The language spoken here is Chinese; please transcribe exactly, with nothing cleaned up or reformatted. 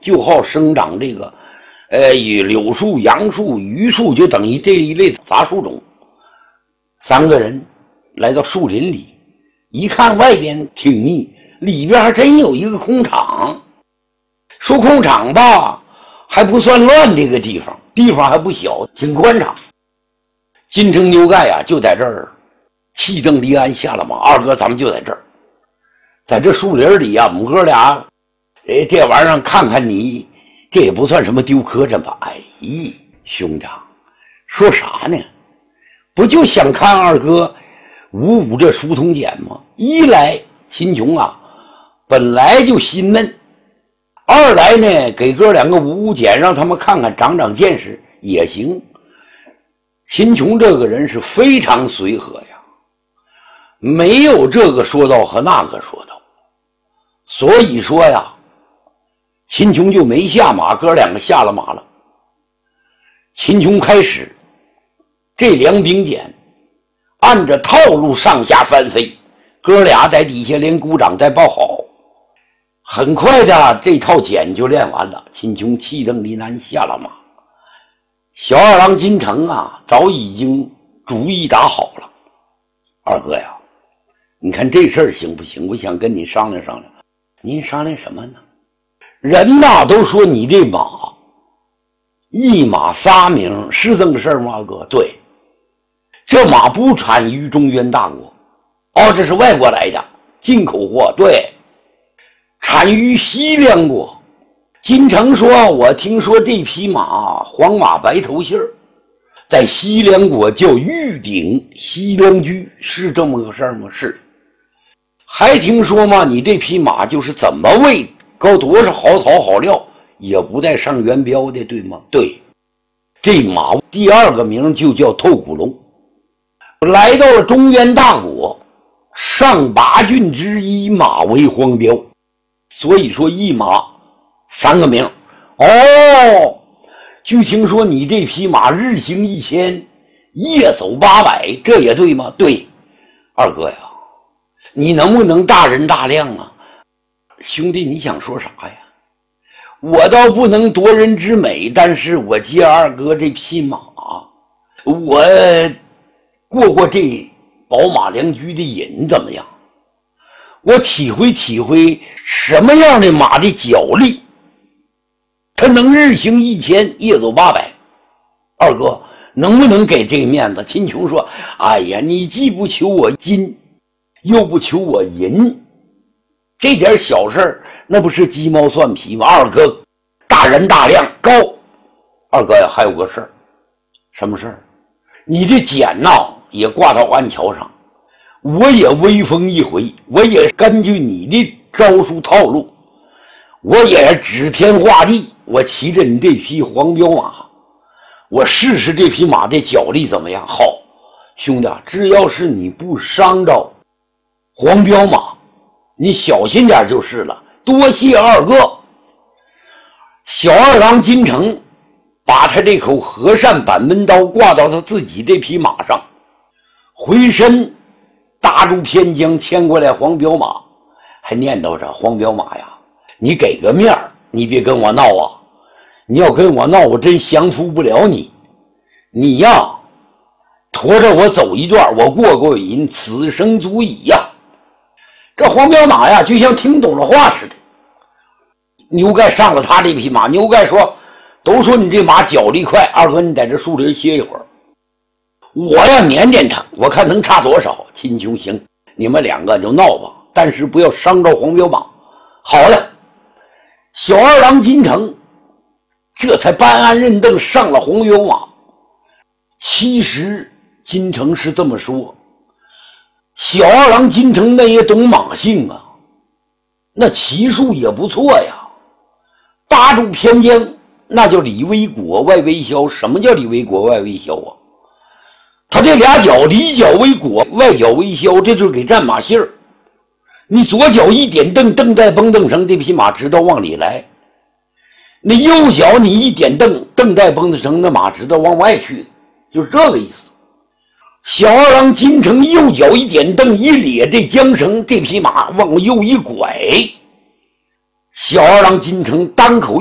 就好生长这个呃柳树、杨树、榆树，就等于这一类杂树种。三个人来到树林里，一看外边挺密，里边还真有一个空场。说空场吧，还不算乱，这个地方地方还不小，挺宽敞。金城牛盖啊，就在这儿气定离鞍下了马。二哥，咱们就在这儿，在这树林里啊，我们哥俩，哎，这玩意儿看看你，这也不算什么丢磕碜吧？哎，兄弟，说啥呢？不就想看二哥舞舞这书童剪吗？一来秦琼啊，本来就心闷；二来呢，给哥两个舞舞剪，让他们看看长长见识也行。秦琼这个人是非常随和呀，没有这个说道和那个说道，所以说呀，秦琼就没下马，哥两个下了马了。秦琼开始这两柄剪按着套路上下翻飞，哥俩在底下连鼓掌带抱好。很快的这套剪就练完了，秦琼气定离鞍下了马。小二郎金城啊，早已经主意打好了。二哥呀，你看这事儿行不行？我想跟你商量商量。您商量什么呢？人呐都说你这马一马仨名，是这么个事儿吗？二哥，对，这马不产于中原大国，哦，这是外国来的进口货，对，产于西凉国。金城说，我听说这匹马黄马白头信儿，在西凉国叫玉鼎西凉驹，是这么个事儿吗？是。还听说吗？你这匹马就是怎么喂，搞多少好草好料，也不带上元标的，对吗？对。这马第二个名就叫透骨龙，来到了中原大国，上八郡之一，马为黄标，所以说一马三个名。哦，据听说你这匹马日行一千，夜走八百，这也对吗？对。二哥呀，你能不能大人大量啊？兄弟，你想说啥呀？我倒不能夺人之美，但是我借二哥这匹马，我过过这宝马良驹的瘾怎么样？我体会体会什么样的马的脚力，它能日行一千，夜走八百。二哥能不能给这个面子？秦琼说，哎呀，你既不求我金，又不求我银，这点小事儿那不是鸡毛蒜皮吗？二哥大人大量高。二哥呀，还有个事儿。什么事儿？你这剪呐也挂到鞍桥上，我也威风一回，我也根据你的招数套路，我也指天画地，我骑着你这匹黄骠马，我试试这匹马的脚力怎么样。好，兄弟，只要是你不伤着黄骠马，你小心点就是了。多谢二哥。小二郎金城把他这口和善板门刀挂到他自己这匹马上，回身搭住偏将牵过来黄骠马，还念叨着，黄骠马呀，你给个面儿，你别跟我闹啊，你要跟我闹，我真降服不了你。你呀驮着我走一段，我过过瘾，此生足矣呀。这黄骠马呀就像听懂了话似的，牛盖上了他这匹马。牛盖说，都说你这马脚力快，二哥你在这树林歇一会儿，我要撵撵他，我看能差多少。秦琼，行，你们两个就闹吧，但是不要伤着黄骠马。好了，小二郎金城这才搬鞍认凳上了黄骠马。其实金城是这么说，小二郎金城那也懂马性啊，那骑术也不错呀。搭住偏将，那叫里为裹外为消。什么叫里为裹外为消啊？他这俩脚里脚为裹外脚为消，这就是给占马信儿。你左脚一点蹬，蹬带绷蹬绳，这匹马知道往里来；那右脚你一点蹬，蹬带绷蹬绳，那马知道往外去，就是这个意思。小二郎金城右脚一点蹬，一咧这缰绳，这匹马往右一拐，小二郎金城单口